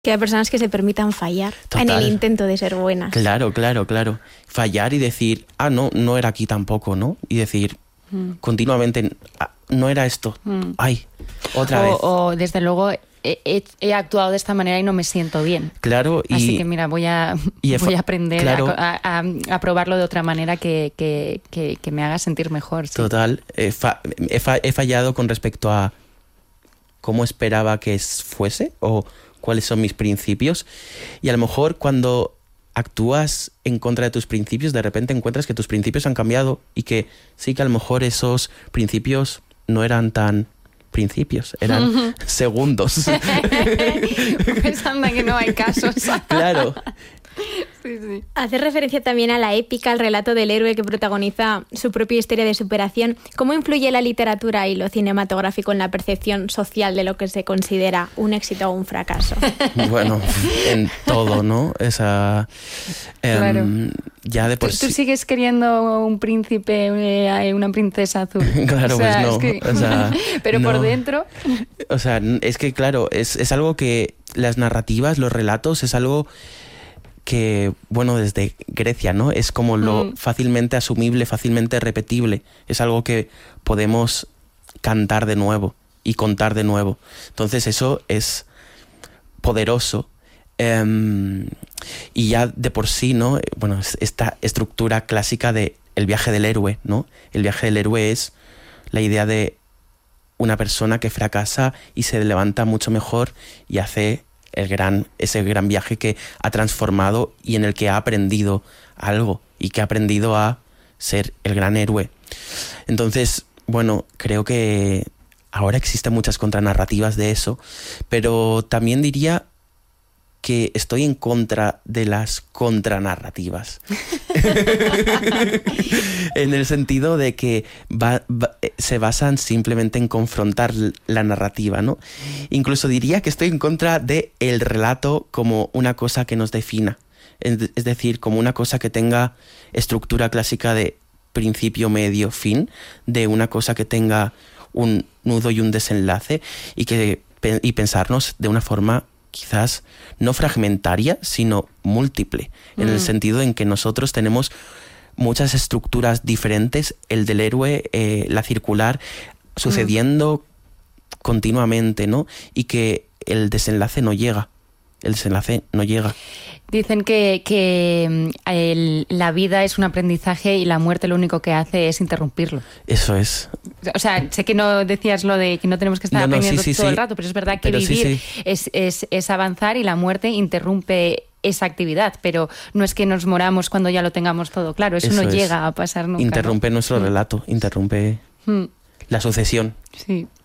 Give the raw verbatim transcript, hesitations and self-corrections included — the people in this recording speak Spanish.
Que hay personas que se permitan fallar Total. en el intento de ser buenas. Claro, claro, claro. Fallar y decir, ah, no, no era aquí tampoco, ¿no? Y decir mm. continuamente, ah, no era esto. Mm. Ay, otra o, vez. O desde luego he, he, he actuado de esta manera y no me siento bien. Claro. Y, así que mira, voy a, voy a aprender claro, a, a, a probarlo de otra manera que, que, que, que me haga sentir mejor. ¿Sí? Total. He, fa, he, fa, he fallado con respecto a cómo esperaba que fuese o cuáles son mis principios, y a lo mejor cuando actúas en contra de tus principios, de repente encuentras que tus principios han cambiado y que sí que a lo mejor esos principios no eran tan principios, eran segundos. Pues anda que no hay casos. Claro. Sí, sí. Hace referencia también a la épica, al relato del héroe que protagoniza su propia historia de superación. ¿Cómo influye la literatura y lo cinematográfico en la percepción social de lo que se considera un éxito o un fracaso? Bueno, en todo, ¿no? Esa, eh, claro. Ya de por ¿Tú, sí... ¿Tú sigues queriendo un príncipe, una princesa azul? Claro, o sea, pues no. Es que... o sea, Pero no. por dentro... O sea, es que claro, es, es algo que las narrativas, los relatos, es algo... que, bueno, desde Grecia, ¿no? Es como lo mm. fácilmente asumible, fácilmente repetible. Es algo que podemos cantar de nuevo y contar de nuevo. Entonces eso es poderoso. Um, y ya de por sí, ¿no? Bueno, esta estructura clásica de el viaje del héroe, ¿no? El viaje del héroe es la idea de una persona que fracasa y se levanta mucho mejor y hace... el gran, ese gran viaje que ha transformado y en el que ha aprendido algo y que ha aprendido a ser el gran héroe. Entonces, bueno, creo que ahora existen muchas contranarrativas de eso, pero también diría que estoy en contra de las contranarrativas. En el sentido de que va, va, se basan simplemente en confrontar la narrativa, ¿no? Incluso diría que estoy en contra de el relato como una cosa que nos defina. Es decir, como una cosa que tenga estructura clásica de principio, medio, fin, de una cosa que tenga un nudo y un desenlace y, que, y pensarnos de una forma quizás no fragmentaria, sino múltiple, mm. en el sentido en que nosotros tenemos muchas estructuras diferentes, el del héroe, eh, la circular, sucediendo mm. continuamente, ¿no? Y que el desenlace no llega, el desenlace no llega. Dicen que, que el, la vida es un aprendizaje y la muerte lo único que hace es interrumpirlo. Eso es. O sea, sé que no decías lo de que no tenemos que estar no, no, aprendiendo sí, sí, todo sí. el rato, pero es verdad que pero vivir sí, sí. Es, es, es avanzar y la muerte interrumpe esa actividad, pero no es que nos moramos cuando ya lo tengamos todo claro, eso, eso no es. llega a pasar nunca. Interrumpe ¿no? nuestro sí. relato, interrumpe mm. la sucesión. Sí.